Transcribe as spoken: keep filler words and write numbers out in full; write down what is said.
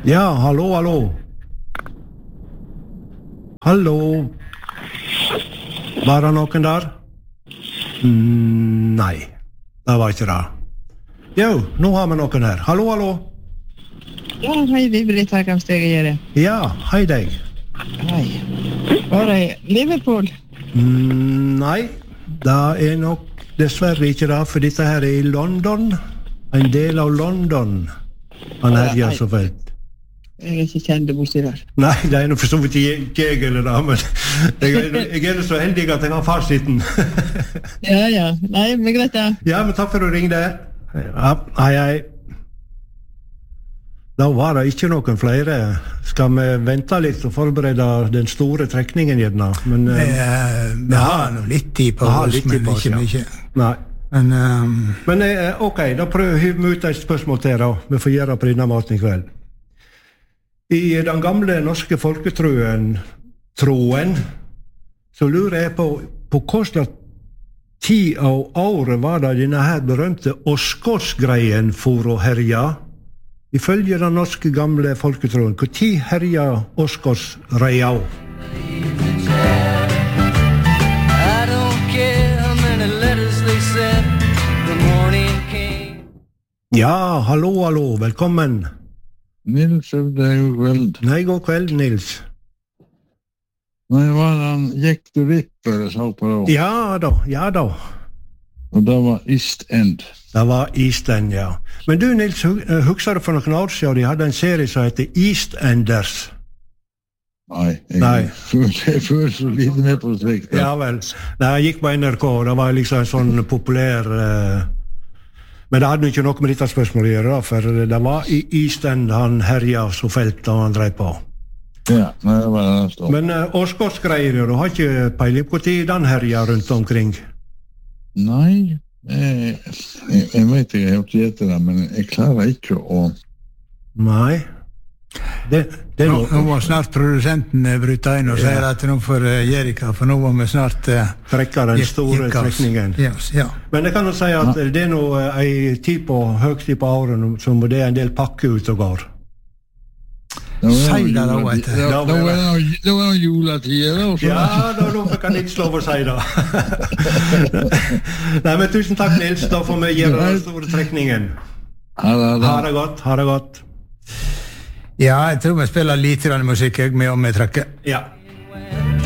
Ja, hallo, hallo. Hallo. Var det noen der? Mm, nei, det var ikke det. Jo, nå har vi noen her. Hallo, hallo. Ja, hei, Britt her, kan jeg gjøre det? Ja, hei deg. Hei. Var det Liverpool? Mm, nei, det er nok dessverre ikke det, for dette her er i London. En del av London. Han herjer så felt. Jeg er ikke kjent borti der. Nei, det er noe for så vidt ikke jeg eller det, men jeg er, jeg er så heldig at jeg har farsitten. Ja, ja. Nei, men greit da. Ja, men takk for å ringe det. Ja, hei, hei. Da var det ikke noen flere. Skal vi vente litt og forberede den store trekningen gjerne? Men, vi vi ja, har noe litt tid på oss, men ikke ja. mye. Nei. Men, um... men ok, da prøver vi å ut et spørsmål til da. Vi får gjøre på denne måten i kveld. I den gamle norske folketroen, troen, så lurer jeg på, på hvordan tid av året var det denne her berømte Åsgårdsgreien for å herja. Ifølge den norske gamle folketroen, hvor tid herja Åsgårdsreia? Ja, hallo, hallo, velkommen. Nils, det er god kveld. Nei, god kveld, Nils. Nei, var han Jack the Ripper jeg sa på det? Ja da, ja da. Og det var East End. Det var East End, ja. Men du, Nils, husker du for noen år siden de hadde en serie som heter East Enders? Nei, jeg føler så lite med på slikt. Ja vel. Nei, jeg gikk på N R K, og det var liksom en sånn populær... Uh, Men det hadde ikke noe med dette spørsmålet å gjøre, for det var i East End han herja så felt da han drev på. Ja, nei, det var det nesten. Men uh, Åsgårdsgreier, du har ikke peiling på tid den herja rundt omkring? Nei, jeg, jeg, jeg vet ikke, jeg har ikke gjett det, men jeg klarer ikke å... Nei. Det, det nå, nå var snart produsenten bryta inn og ja. Sier at nå får uh, Jerika, for nå var vi snart uh, trekker den store trekningen. Yes, ja. Men jeg kan jo si at ja. Det er nå uh, en tid på høgtid på året som det er en del pakke ut og går. Si det da, vet du. Da var det noen juletid da. Ja, da, da kan jeg ikke lov å si det. Nei, men tusen takk, Nils. Da får vi gjøre den store trekningen. Ha det, ha det godt, ha det godt. Ja, jeg tror vi spiller litt musikk med om vi trekker. Ja.